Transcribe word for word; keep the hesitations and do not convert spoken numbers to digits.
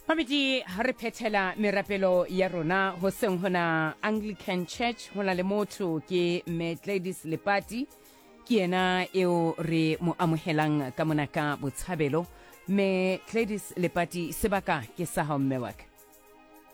Mabedi ha re phethela merapelo ya rona ho seng hona Anglican Church hona le motho ke Me Gladys Lepati ke yena eo re mo amohelang ka mona ka botshabelo. Me Gladys Lepati sebaka ke sa ha mme wa ka.